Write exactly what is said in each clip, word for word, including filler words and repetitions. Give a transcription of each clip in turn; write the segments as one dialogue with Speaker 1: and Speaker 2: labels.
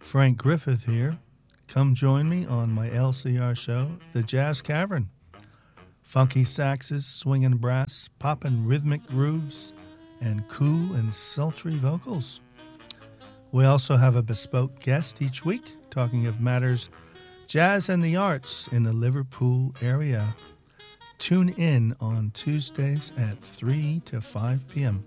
Speaker 1: Frank Griffith here. Come join me on my L C R show, The Jazz Cavern. Funky saxes, swinging brass, poppin' rhythmic grooves, and cool and sultry vocals. We also have a bespoke guest each week talking of matters jazz and the arts in the Liverpool area. Tune in on Tuesdays at three to five p.m.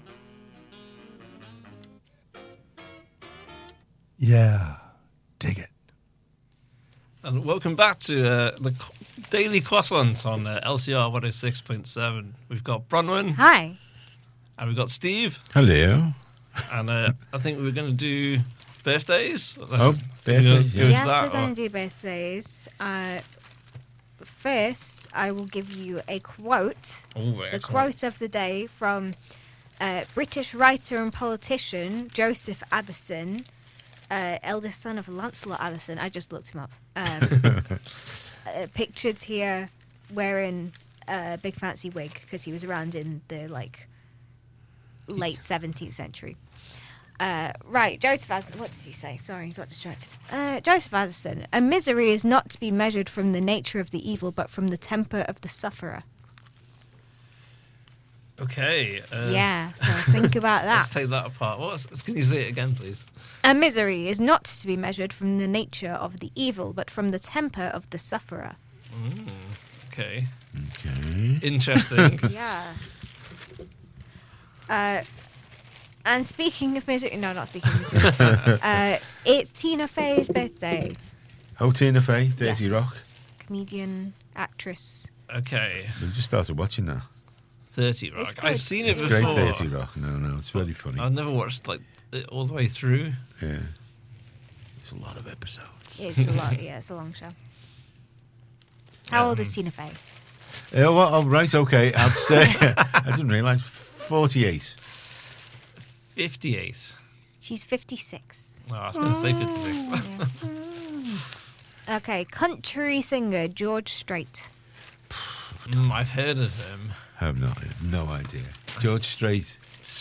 Speaker 1: Yeah, dig it.
Speaker 2: And welcome back to uh, the Daily Croissant on uh, L C R one oh six point seven. We've got Bronwyn.
Speaker 3: Hi.
Speaker 2: And we've got Steve.
Speaker 4: Hello.
Speaker 2: And uh, I think we're going to do birthdays.
Speaker 4: Oh, birthdays,
Speaker 2: you know,
Speaker 4: yeah.
Speaker 3: Yes,
Speaker 2: that,
Speaker 3: we're going
Speaker 2: or-
Speaker 3: to do birthdays. Uh, first, I will give you a quote.
Speaker 2: Oh,
Speaker 3: The
Speaker 2: excellent.
Speaker 3: quote of the day from uh, British writer and politician Joseph Addison, uh, eldest son of Lancelot Addison. I just looked him up. Um, uh, pictured here wearing a big fancy wig because he was around in the like late seventeenth century. Uh, right, Joseph Addison. What did he say? Sorry, got distracted. Uh, Joseph Addison. A misery is not to be measured from the nature of the evil, but from the temper of the sufferer.
Speaker 2: Okay. Uh,
Speaker 3: Yeah, so think about
Speaker 2: Let's
Speaker 3: that.
Speaker 2: take that apart. What's, can you say it again, please?
Speaker 3: A misery is not to be measured from the nature of the evil, but from the temper of the sufferer.
Speaker 2: Mm, okay.
Speaker 4: Okay.
Speaker 2: Interesting.
Speaker 3: Yeah. Uh, and speaking of misery, no, not speaking of misery. uh, it's Tina Fey's birthday.
Speaker 4: Oh, Tina Fey, Dirty
Speaker 3: Yes.
Speaker 4: Rock.
Speaker 3: Comedian, actress.
Speaker 2: Okay.
Speaker 4: We just started watching that.
Speaker 2: thirty Rock.
Speaker 3: It's good.
Speaker 2: I've seen it
Speaker 4: It's
Speaker 2: before.
Speaker 4: great, Dirty Rock. No, no, it's very funny.
Speaker 2: I've never watched like it all the way through.
Speaker 4: Yeah. It's a lot of episodes.
Speaker 3: It's a lot. Yeah, it's a long show. How old is
Speaker 2: Um,
Speaker 3: Tina Fey?
Speaker 4: Yeah, well, oh, right, okay. I'd say, I didn't realise, forty-eight.
Speaker 2: fifty-eight.
Speaker 3: She's fifty-six.
Speaker 2: Oh, I was going to say fifty-six.
Speaker 3: Yeah. Okay, country singer George Strait.
Speaker 2: mm, I've heard of him.
Speaker 4: I have no, no idea. George Strait.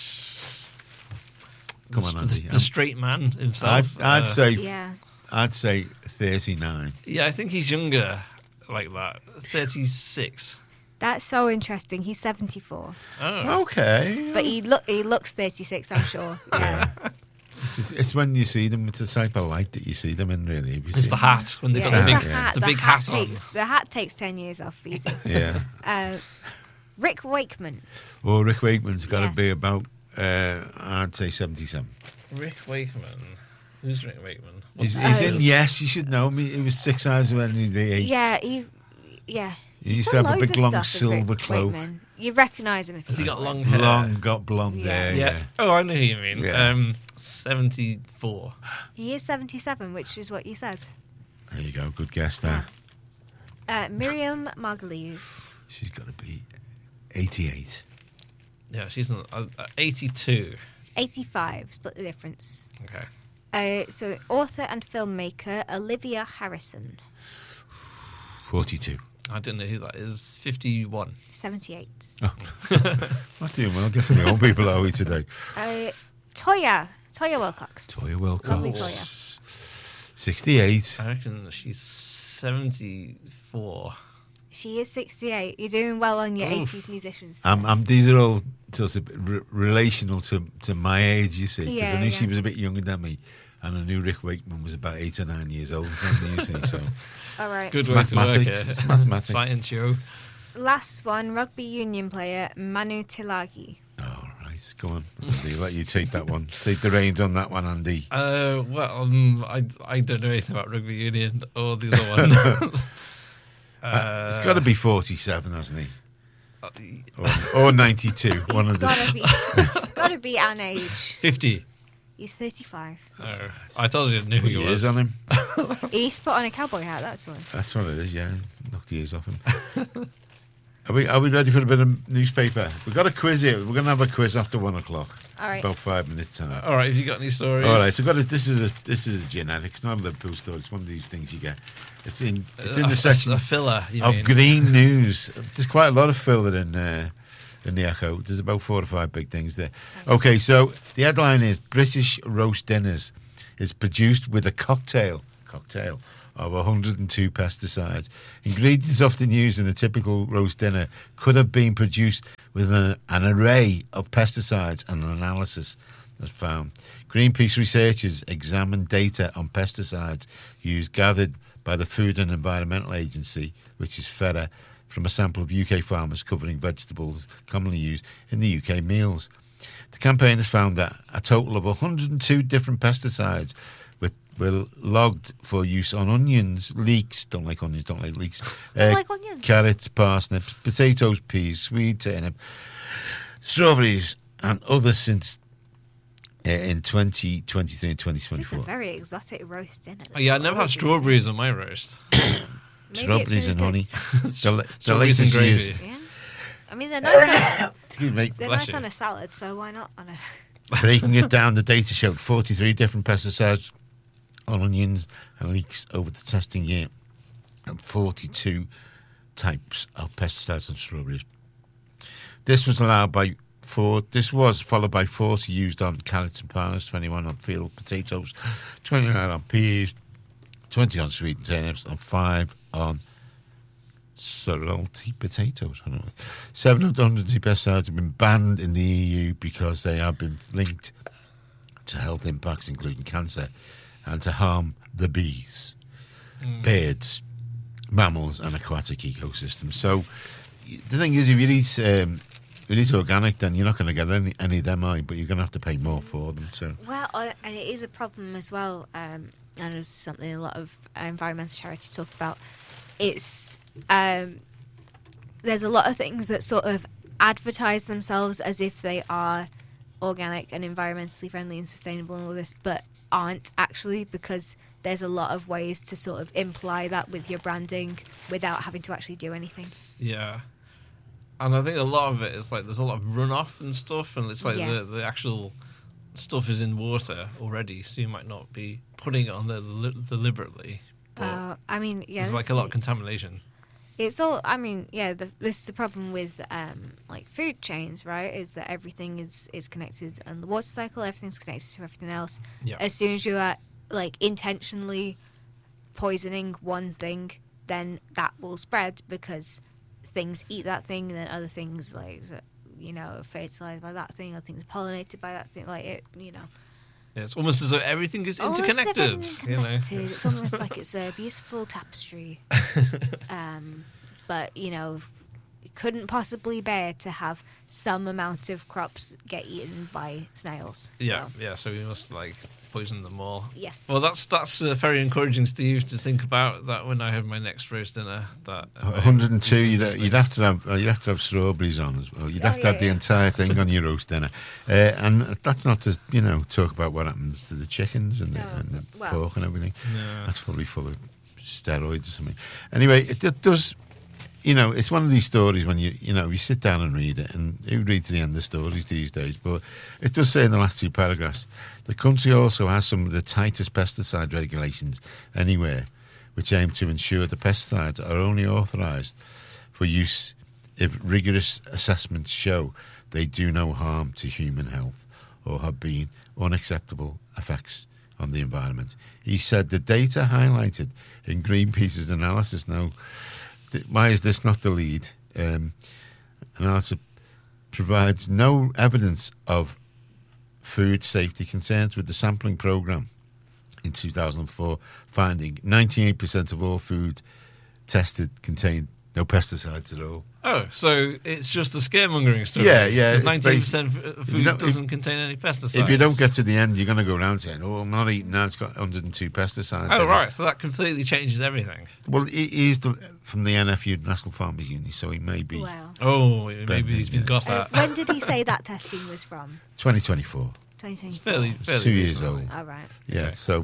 Speaker 4: Come
Speaker 2: the,
Speaker 4: on,
Speaker 2: the-
Speaker 4: Andy.
Speaker 2: the straight man himself.
Speaker 4: I'd, I'd
Speaker 2: Uh,
Speaker 4: say,
Speaker 3: Yeah.
Speaker 4: I'd say thirty-nine.
Speaker 2: Yeah, I think he's younger, like that. thirty-six.
Speaker 3: That's so interesting. He's seventy-four.
Speaker 2: Oh.
Speaker 4: Okay.
Speaker 3: But he look he looks thirty-six, I'm sure. Yeah.
Speaker 4: It's, just- it's when you see them, it's the type of light that you see them in, really. If you
Speaker 2: It's
Speaker 4: see
Speaker 2: the
Speaker 4: them.
Speaker 2: hat when they've
Speaker 3: Yeah,
Speaker 2: got
Speaker 3: it's
Speaker 2: the
Speaker 3: the
Speaker 2: big,
Speaker 4: yeah.
Speaker 3: hat.
Speaker 2: the
Speaker 3: the
Speaker 2: big
Speaker 3: hat,
Speaker 2: hat, on.
Speaker 3: takes the hat takes ten years off easy.
Speaker 4: Yeah.
Speaker 3: Uh, Rick Wakeman.
Speaker 4: Well, Rick Wakeman's got to
Speaker 3: Yes.
Speaker 4: be about, uh, I'd say seventy-seven.
Speaker 2: Rick Wakeman. Who's Rick Wakeman?
Speaker 4: He's,
Speaker 2: What's
Speaker 4: he's in,
Speaker 2: his-
Speaker 4: yes, you should know me. He was six eyes when he did.
Speaker 3: Yeah, he yeah.
Speaker 4: He
Speaker 3: He's
Speaker 4: used to
Speaker 3: done
Speaker 4: have a
Speaker 3: loads
Speaker 4: big
Speaker 3: of
Speaker 4: long
Speaker 3: stuff with Rick
Speaker 4: silver cloak.
Speaker 3: Wakeman. You recognise him if
Speaker 2: Has
Speaker 3: you
Speaker 2: he
Speaker 3: see
Speaker 2: got
Speaker 3: him.
Speaker 2: long hair?
Speaker 4: Long, got blonde
Speaker 3: Yeah.
Speaker 4: hair.
Speaker 2: Yeah.
Speaker 4: Yeah.
Speaker 2: Oh, I know who you mean.
Speaker 4: Yeah.
Speaker 2: Um, seventy-four.
Speaker 3: He is seventy-seven, which is what you said.
Speaker 4: There you go. Good guess there.
Speaker 3: Uh, Miriam Margolyes.
Speaker 4: She's got to be eighty-eight.
Speaker 2: Yeah, she's not, uh, uh, eighty-two.
Speaker 3: eighty-five, split the difference.
Speaker 2: Okay.
Speaker 3: Uh, so, author and filmmaker Olivia Harrison,
Speaker 4: forty-two.
Speaker 2: I don't know who that is. fifty-one.
Speaker 3: seventy-eight.
Speaker 4: Oh. Not doing well. Guessing the old people are we today.
Speaker 3: Uh, Toya, Toya Wilcox.
Speaker 4: Toya Wilcox.
Speaker 3: Lovely Toya.
Speaker 4: sixty-eight.
Speaker 2: I reckon she's seventy-four.
Speaker 3: She is sixty-eight. You're doing well on your
Speaker 2: Oof.
Speaker 3: eighties musicians.
Speaker 4: I'm, I'm, these are all sort of re- relational to, to my age, you see. Because
Speaker 3: Yeah,
Speaker 4: I knew
Speaker 3: yeah.
Speaker 4: she was a bit younger than me. And I knew Rick Wakeman was about eight or nine years older than me, you see. So
Speaker 3: All right.
Speaker 2: Good way to work
Speaker 4: mathematics.
Speaker 2: it.
Speaker 4: It's mathematics.
Speaker 2: Science show.
Speaker 3: Last one, rugby union player Manu Tilagi.
Speaker 4: All right, go on. Andy, let you take that one. Take the reins on that one, Andy.
Speaker 2: Uh, well, um, I, I don't know anything about rugby union or the other one.
Speaker 4: Uh, it's got to be forty-seven, hasn't he?
Speaker 2: uh,
Speaker 4: Or, or ninety-two. one of
Speaker 3: Gotta
Speaker 4: the.
Speaker 3: be, gotta be an age.
Speaker 2: fifty.
Speaker 3: He's thirty-five.
Speaker 2: Oh, I told you I knew who he
Speaker 4: Put
Speaker 2: was.
Speaker 4: years on him.
Speaker 3: He's put on a cowboy hat. That's one.
Speaker 4: That's what it is. Yeah, knocked the ears off him. Are we? Are we ready for a bit of newspaper? We've got a quiz here. We're going to have a quiz after one o'clock.
Speaker 3: All right.
Speaker 4: About five minutes time.
Speaker 2: All right, have you got any stories?
Speaker 4: All right, so got a, this is a this is a generic. It's not a Liverpool story. It's one of these things you get. It's in it's in
Speaker 2: Uh,
Speaker 4: the section
Speaker 2: a filler. You
Speaker 4: of
Speaker 2: mean?
Speaker 4: green news. There's quite a lot of filler in uh, in the Echo. There's about four or five big things there. Okay, so the headline is British roast dinners is produced with a cocktail cocktail of one hundred two pesticides. Ingredients often used in a typical roast dinner could have been produced with an, an array of pesticides, and an analysis was found. Greenpeace researchers examined data on pesticides used gathered by the Food and Environmental Agency, which is FERA, from a sample of U K farmers covering vegetables commonly used in the U K meals. The campaign has found that a total of one hundred two different pesticides were, were logged for use on onions, leeks, don't like onions, don't like leeks,
Speaker 3: Don't
Speaker 4: uh,
Speaker 3: like onions.
Speaker 4: carrots, parsnips, potatoes, peas, sweet turnip, strawberries, and others since uh, in twenty twenty-three and twenty
Speaker 3: This is a
Speaker 4: twenty-four.
Speaker 3: very exotic roast dinner.
Speaker 2: Oh, yeah, I never had strawberries on my roast.
Speaker 3: Maybe it's
Speaker 4: Strawberries
Speaker 3: really
Speaker 4: and
Speaker 3: good.
Speaker 4: honey. The, la- the
Speaker 2: Strawberries and
Speaker 4: latest
Speaker 2: gravy.
Speaker 4: use.
Speaker 3: Yeah. I mean, they're nice. on,
Speaker 4: Excuse me.
Speaker 3: they're
Speaker 2: Bless
Speaker 3: nice
Speaker 2: you.
Speaker 3: on a salad, so why not on a?
Speaker 4: Breaking it down, the data showed forty-three different pesticides on onions and leeks over the testing year, and forty-two types of pesticides on strawberries. This was allowed by four. This was followed by forty used on carrots and parsnips, twenty-one on field potatoes, twenty-nine on peas, twenty on sweet turnips, and five on salty potatoes. I don't know. seven hundred pesticides have been banned in the E U because they have been linked to health impacts, including cancer, and to harm the bees,
Speaker 2: Mm.
Speaker 4: birds, mammals, and aquatic ecosystems. So y- the thing is, if you eat um, if you eat organic, then you're not going to get any any of them, are you? But you're going to have to pay more for them. So
Speaker 3: Well, uh, and it is a problem as well, um, and it's something a lot of uh, environmental charities talk about. It's um, there's a lot of things that sort of advertise themselves as if they are organic and environmentally friendly and sustainable and all this, but aren't actually, because there's a lot of ways to sort of imply that with your branding without having to actually do anything.
Speaker 2: Yeah. And I think a lot of it is like there's a lot of runoff and stuff, and it's like
Speaker 3: Yes.
Speaker 2: the, the actual stuff is in water already, so you might not be putting it on there li- deliberately. But
Speaker 3: Uh, I mean, yeah,
Speaker 2: there's
Speaker 3: this
Speaker 2: like a
Speaker 3: is
Speaker 2: lot
Speaker 3: it.
Speaker 2: of contamination.
Speaker 3: It's all. I mean, yeah. The, this is the problem with um, like food chains, right? Is that everything is is connected, and the water cycle, everything's connected to everything else.
Speaker 2: Yeah.
Speaker 3: As soon as you are like intentionally poisoning one thing, then that will spread because things eat that thing, and then other things like you know are fertilized by that thing, other things are pollinated by that thing. Like it, you know.
Speaker 2: Yeah, it's almost as though everything is
Speaker 3: Almost
Speaker 2: interconnected.
Speaker 3: everything's
Speaker 2: You know.
Speaker 3: connected. It's almost like it's a beautiful tapestry. Um, but you know, you couldn't possibly bear to have some amount of crops get eaten by snails.
Speaker 2: Yeah,
Speaker 3: So,
Speaker 2: yeah. So we must like poison them all.
Speaker 3: yes.
Speaker 2: Well, that's that's uh, very encouraging, Steve, to think about that when I have my next roast dinner. That uh,
Speaker 4: one hundred two,
Speaker 2: eating
Speaker 4: you'd,
Speaker 2: these
Speaker 4: you'd
Speaker 2: things.
Speaker 4: have to have uh, you'd have to have strawberries on as well. You'd
Speaker 3: Oh,
Speaker 4: have to
Speaker 3: yeah,
Speaker 4: have the
Speaker 3: yeah.
Speaker 4: entire thing on your roast dinner, uh, and that's not to you know talk about what happens to the chickens and the,
Speaker 3: No,
Speaker 4: and the
Speaker 3: well.
Speaker 4: pork and everything.
Speaker 2: Yeah.
Speaker 4: That's probably full of steroids or something. Anyway, it, it does. You know, it's one of these stories when you you know you sit down and read it, and who reads the end of stories these days? But it does say in the last two paragraphs, the country also has some of the tightest pesticide regulations anywhere, which aim to ensure the pesticides are only authorised for use if rigorous assessments show they do no harm to human health or have been unacceptable effects on the environment. He said the data highlighted in Greenpeace's analysis now. th- Why is this not the lead? Um, analysis provides no evidence of food safety concerns, with the sampling programme in two thousand four finding ninety-eight percent of all food tested contained no pesticides at all.
Speaker 2: Oh, so it's just a scaremongering story.
Speaker 4: Yeah, yeah, it's
Speaker 2: Nineteen percent of
Speaker 4: you
Speaker 2: food
Speaker 4: don't- if-
Speaker 2: doesn't contain any pesticides.
Speaker 4: If you don't get to the end, you're going to go around saying, "Oh, I'm not eating that. It's got one hundred two pesticides."
Speaker 2: Oh
Speaker 4: in it."
Speaker 2: right, so that completely changes everything.
Speaker 4: Well, he, he's the, from the N F U, National Farmers Union, so he may be
Speaker 3: Wow.
Speaker 2: Oh, maybe he's been
Speaker 4: yeah.
Speaker 2: got
Speaker 3: Uh,
Speaker 2: at.
Speaker 3: when did he say that testing was from?
Speaker 4: twenty twenty-four.
Speaker 3: twenty twenty.
Speaker 2: It's fairly, fairly
Speaker 4: Two years
Speaker 2: recently.
Speaker 4: old.
Speaker 3: All right.
Speaker 4: Yeah,
Speaker 2: Okay.
Speaker 4: so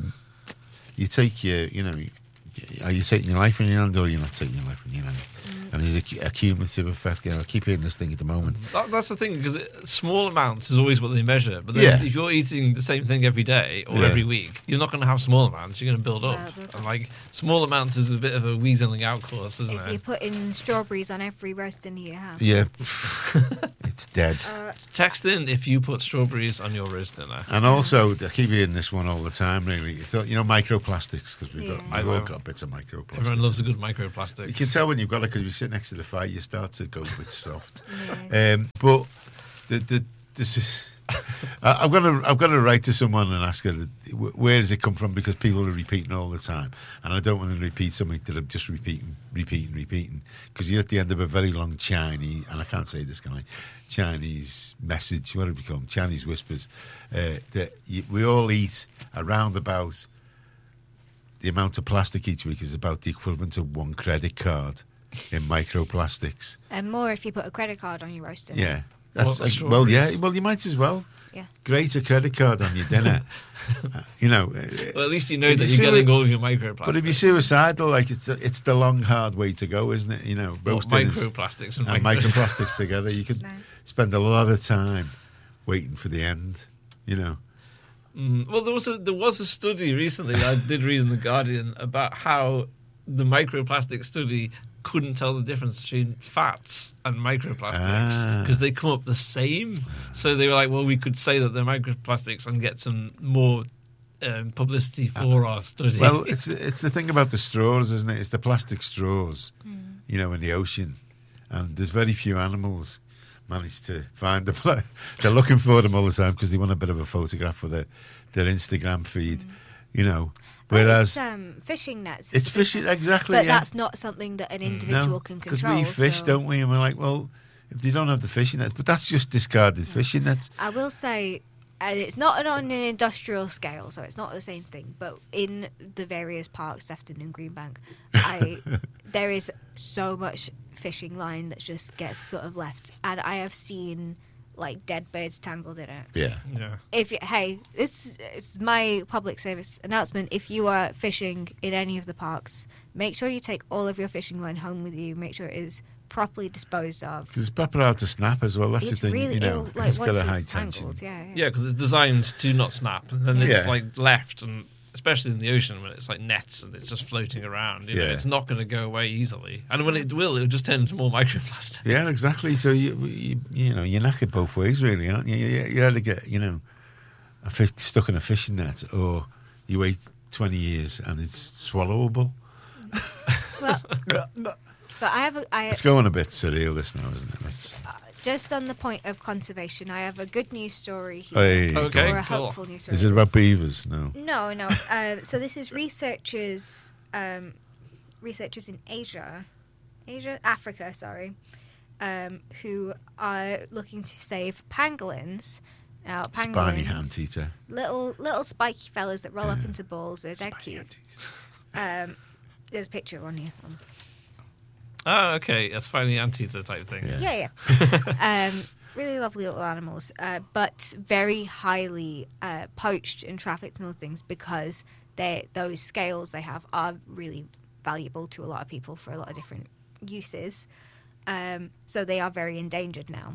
Speaker 4: you take your, you know, are you taking your life in your hand or you're not taking your life in your hand?
Speaker 3: Mm.
Speaker 4: And there's a, cu- a cumulative effect. You know, I keep hearing this thing at the moment.
Speaker 2: That, that's the thing, because small amounts is always what they measure. But then
Speaker 4: Yeah.
Speaker 2: if you're eating the same thing every day or
Speaker 4: Yeah.
Speaker 2: every week, you're not going to have small amounts. You're going to build up.
Speaker 3: Yeah, they're-
Speaker 2: And like small amounts is a bit of a weaseling out course, isn't
Speaker 3: If you
Speaker 2: it?
Speaker 3: put in strawberries on every roast dinner you have.
Speaker 4: Yeah, it it's dead.
Speaker 3: Uh,
Speaker 2: Text in if you put strawberries on your roast dinner.
Speaker 4: And also, I keep hearing this one all the time, really. It's, uh, you know, microplastics, because we've got,
Speaker 3: Yeah.
Speaker 4: we've
Speaker 2: I
Speaker 4: all
Speaker 2: know.
Speaker 4: got bits of microplastics.
Speaker 2: Everyone loves a good
Speaker 4: You
Speaker 2: microplastic.
Speaker 4: can tell when you've got it, because you sit next to the fire, you start to go a bit soft.
Speaker 3: yeah.
Speaker 4: Um, but the, the, this is... I- I'm gonna I'm gonna write to someone and ask her wh- where does it come from, because people are repeating all the time, and I don't want to repeat something that I'm just repeating, repeating, repeating, because you're at the end of a very long Chinese, and I can't say this kind of Chinese message, what do we call them, Chinese whispers, uh, that you, we all eat around about the amount of plastic each week is about the equivalent of one credit card in microplastics.
Speaker 3: And more if you put a credit card on your roast dinner.
Speaker 4: Yeah. That's
Speaker 2: Well,
Speaker 4: like, well, yeah.
Speaker 2: strawberries.
Speaker 4: Well, you might as well.
Speaker 3: Yeah.
Speaker 4: Grate a credit card on your dinner. Uh, you know. uh,
Speaker 2: Well, at least you know
Speaker 4: If
Speaker 2: that
Speaker 4: you
Speaker 2: you're
Speaker 4: see
Speaker 2: getting
Speaker 4: it-
Speaker 2: all of your microplastics.
Speaker 4: But if you're suicidal, like it's a, it's the long, hard way to go, isn't it? You know,
Speaker 2: Well,
Speaker 4: roast dinners
Speaker 2: microplastics and,
Speaker 4: and
Speaker 2: micro-
Speaker 4: microplastics together, you could
Speaker 3: No.
Speaker 4: spend a lot of time waiting for the end. You know.
Speaker 2: Mm, well, there was a there was a study recently that I did read in the Guardian about how the microplastic study couldn't tell the difference between fats and microplastics
Speaker 4: Ah.
Speaker 2: because they come up the same. So they were like, well, we could say that they're microplastics and get some more um, publicity for our study.
Speaker 4: Well, it's it's the thing about the straws, isn't it? It's the plastic straws,
Speaker 3: Mm.
Speaker 4: you know, in the ocean, and there's very few animals manage to find the pla- they're looking for them all the time because they want a bit of a photograph for their their Instagram feed, you know.
Speaker 3: Well,
Speaker 4: Whereas
Speaker 3: it's, um, fishing nets.
Speaker 4: it's
Speaker 3: a big
Speaker 4: fishing
Speaker 3: one.
Speaker 4: exactly,
Speaker 3: But
Speaker 4: yeah.
Speaker 3: that's not something that an
Speaker 2: Mm.
Speaker 3: individual
Speaker 4: No,
Speaker 3: can
Speaker 4: because
Speaker 3: control.
Speaker 4: we fish,
Speaker 3: so
Speaker 4: don't we? And we're like, well, if they don't have the fishing nets, but that's just discarded fishing nets.
Speaker 3: I will say, and it's not on an industrial scale, so it's not the same thing. But in the various parks, Sefton and Greenbank, I there is so much fishing line that just gets sort of left, and I have seen like dead birds tangled in it.
Speaker 4: Yeah.
Speaker 2: yeah.
Speaker 3: If you, hey, this is my public service announcement. If you are fishing in any of the parks, make sure you take all of your fishing line home with you. Make sure it is properly disposed of.
Speaker 4: Because it's proper hard to snap as well. That's
Speaker 3: It's
Speaker 4: the thing,
Speaker 3: really
Speaker 4: you know.
Speaker 3: ill, like
Speaker 4: It's got
Speaker 3: once
Speaker 4: a high
Speaker 3: it's
Speaker 4: tension.
Speaker 3: tangled, yeah.
Speaker 2: Yeah, because it's designed to not snap, and then it's
Speaker 4: Yeah.
Speaker 2: like left, and especially in the ocean when it's like nets and it's just floating around. You know,
Speaker 4: Yeah.
Speaker 2: it's not going to go away easily, and when it will, it'll just turn into more microplastic.
Speaker 4: Yeah, exactly. So you, you you know you're knackered both ways, really, aren't you? You, you either get you know a fish stuck in a fishing net, or you wait twenty years and it's swallowable.
Speaker 3: Well, but I have a, I,
Speaker 4: It's going a bit surreal, this now, isn't it? That's,
Speaker 3: uh, just on the point of conservation, I have a good news story here,
Speaker 4: Hey,
Speaker 2: Okay.
Speaker 3: or a
Speaker 2: cool.
Speaker 3: hopeful news story.
Speaker 4: is it about beavers? No.
Speaker 3: No, no. Uh, so this is researchers, um, researchers in Asia, Asia, Africa, sorry, um, who are looking to save pangolins. Now,
Speaker 4: Spiny
Speaker 3: pangolins,
Speaker 4: anteater.
Speaker 3: little little spiky fellas that roll up
Speaker 4: Yeah.
Speaker 3: into balls. They're dead
Speaker 4: Spiny
Speaker 3: cute.
Speaker 4: anteater.
Speaker 3: Um, there's a picture on here. Um,
Speaker 2: Oh, okay, that's finally anteater type thing.
Speaker 4: Yeah.
Speaker 3: yeah, yeah. um, really lovely little animals, uh, but very highly uh, poached and trafficked and all things because they those scales they have are really valuable to a lot of people for a lot of different uses. Um, so they are very endangered now.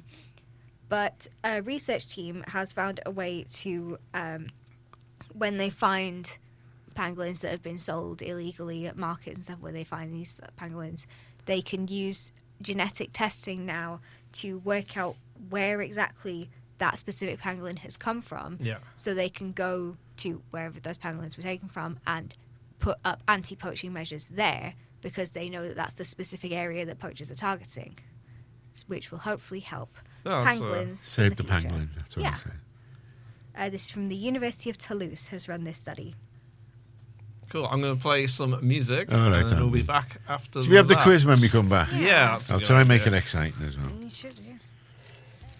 Speaker 3: But a research team has found a way to, um, when they find pangolins that have been sold illegally at markets and stuff, where they find these pangolins, they can use genetic testing now to work out where exactly that specific pangolin has come from,
Speaker 2: Yeah.
Speaker 3: so they can go to wherever those pangolins were taken from and put up anti-poaching measures there, because they know that that's the specific area that poachers are targeting, which will hopefully help
Speaker 2: Oh, that's, uh,
Speaker 3: pangolins in
Speaker 4: Save the
Speaker 3: future.
Speaker 4: pangolin. That's what
Speaker 3: Yeah.
Speaker 4: I'm saying.
Speaker 3: Uh, this is from the University of Toulouse has run this study.
Speaker 2: Cool. I'm going to play some music,
Speaker 4: All right,
Speaker 2: and then we'll be
Speaker 4: Andy.
Speaker 2: back after
Speaker 4: Should we have the
Speaker 2: that.
Speaker 4: quiz when we come back?
Speaker 2: Yeah, that's a
Speaker 4: I'll
Speaker 2: good
Speaker 4: try and make
Speaker 2: idea.
Speaker 4: it exciting as well.
Speaker 3: You should, yeah.